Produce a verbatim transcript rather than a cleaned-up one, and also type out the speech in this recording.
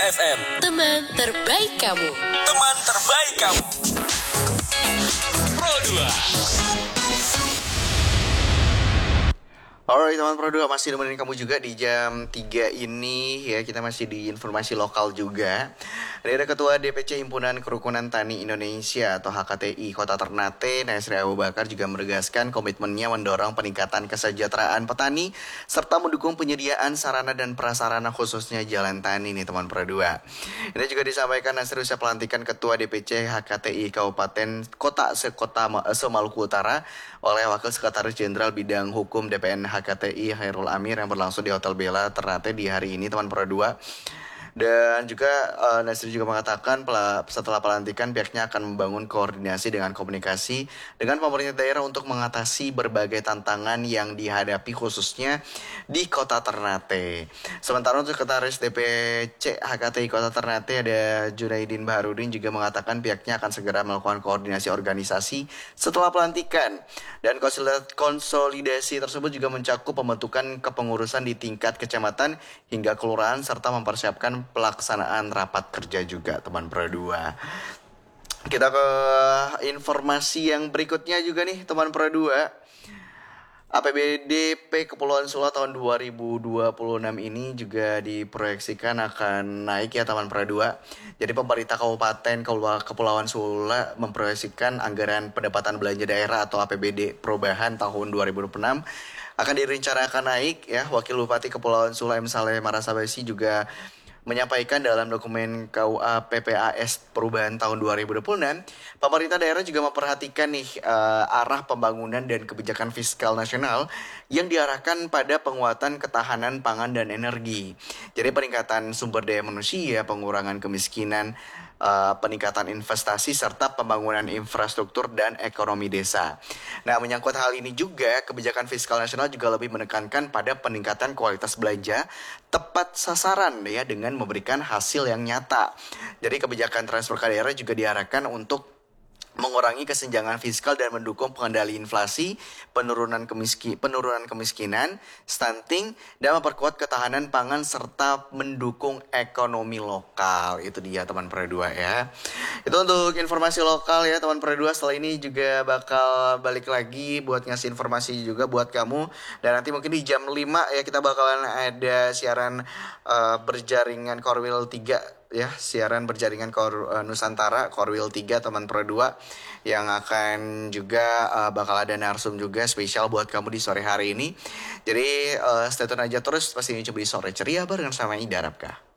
F M. Teman terbaik kamu. Teman terbaik kamu. Pro dua. Alright teman Pro dua, masih nemenin kamu juga di jam tiga ini ya. Kita masih di informasi lokal juga. Ada Ketua D P C Himpunan Kerukunan Tani Indonesia atau H K T I Kota Ternate, Nasri Abu Bakar, juga menegaskan komitmennya mendorong peningkatan kesejahteraan petani serta mendukung penyediaan sarana dan prasarana khususnya jalan tani nih teman Pro dua. Ini juga disampaikan Nasri usai pelantikan Ketua D P C H K T I Kabupaten Kota Sekota Se-Maluku Utara oleh Wakil Sekretaris Jenderal Bidang Hukum D P N H K T I Khairul Amir yang berlangsung di Hotel Bella Ternate di hari ini teman Pro dua. Dan juga uh, Nasri juga mengatakan pela, setelah pelantikan pihaknya akan membangun koordinasi dengan komunikasi dengan pemerintah daerah untuk mengatasi berbagai tantangan yang dihadapi khususnya di Kota Ternate. Sementara untuk Sekretaris D P C H K T I Kota Ternate ada Junaidin Baharudin juga mengatakan pihaknya akan segera melakukan koordinasi organisasi setelah pelantikan. Dan konsolidasi tersebut juga mencakup pembentukan kepengurusan di tingkat kecamatan hingga kelurahan serta mempersiapkan pelaksanaan rapat kerja juga teman Pro dua. Kita ke informasi yang berikutnya juga nih teman Pro dua. A P B D P Kepulauan Sula tahun dua ribu dua puluh enam ini juga diproyeksikan akan naik ya teman Pro dua. Jadi pemerintah Kabupaten Kepulauan Sula memproyeksikan anggaran pendapatan belanja daerah atau A P B D perubahan tahun dua ribu dua puluh enam akan direncanakan naik ya. Wakil Bupati Kepulauan Sula M. Saleh Marasabesi juga menyampaikan dalam dokumen K U A P P A S perubahan tahun dua ribu dua puluh enam, pemerintah daerah juga memperhatikan nih uh, arah pembangunan dan kebijakan fiskal nasional yang diarahkan pada penguatan ketahanan pangan dan energi. Jadi peningkatan sumber daya manusia, pengurangan kemiskinan, uh, peningkatan investasi serta pembangunan infrastruktur dan ekonomi desa. Nah, menyangkut hal ini juga kebijakan fiskal nasional juga lebih menekankan pada peningkatan kualitas belanja tepat sasaran ya dengan memberikan hasil yang nyata. Jadi kebijakan transfer ke daerah juga diarahkan untuk mengurangi kesenjangan fiskal dan mendukung pengendali inflasi, penurunan kemiski, penurunan kemiskinan, stunting, dan memperkuat ketahanan pangan serta mendukung ekonomi lokal. Itu dia teman Pro dua ya. Itu untuk informasi lokal ya teman Pro dua. Setelah ini juga bakal balik lagi buat ngasih informasi juga buat kamu. Dan nanti mungkin di jam lima ya kita bakalan ada siaran uh, berjaringan Korwil tiga ya, siaran berjaringan Kor, uh, Nusantara Korwil tiga teman Pro dua yang akan juga uh, bakal ada narsum juga spesial buat kamu di sore hari ini. Jadi uh, stay tune aja terus, pasti ini coba di sore ceria barengan sama Ida Rabka.